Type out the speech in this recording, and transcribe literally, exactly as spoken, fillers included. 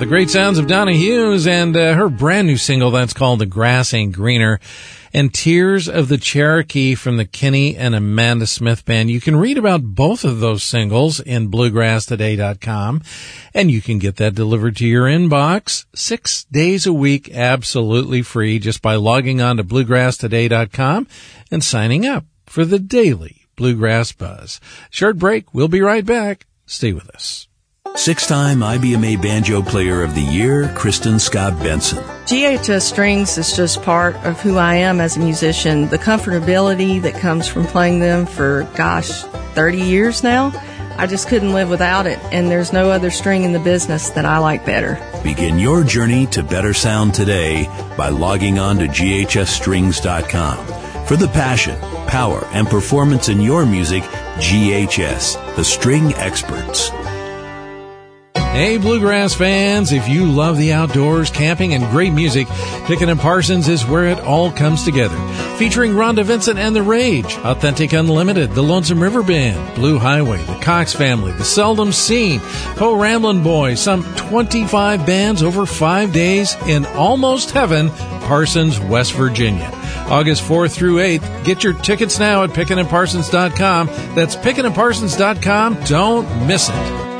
the great sounds of Donna Hughes and uh, her brand new single that's called The Grass Ain't Greener, and Tears of the Cherokee from the Kenny and Amanda Smith Band. You can read about both of those singles in bluegrass today dot com, and you can get that delivered to your inbox six days a week absolutely free just by logging on to bluegrass today dot com and signing up for the daily Bluegrass Buzz. Short break. We'll be right back. Stay with us. Six-time I B M A Banjo Player of the Year, Kristen Scott Benson. G H S Strings is just part of who I am as a musician. The comfortability that comes from playing them for, gosh, thirty years now, I just couldn't live without it, and there's no other string in the business that I like better. Begin your journey to better sound today by logging on to G H S strings dot com. For the passion, power, and performance in your music, G H S, the string experts. Hey, Bluegrass fans, if you love the outdoors, camping, and great music, Pickin' and Parsons is where it all comes together. Featuring Rhonda Vincent and The Rage, Authentic Unlimited, The Lonesome River Band, Blue Highway, The Cox Family, The Seldom Seen, Po Ramblin' Boys, some twenty-five bands over five days in almost heaven, Parsons, West Virginia. August fourth through eighth. Get your tickets now at pickin and parsons dot com. That's pickin and parsons dot com. Don't miss it.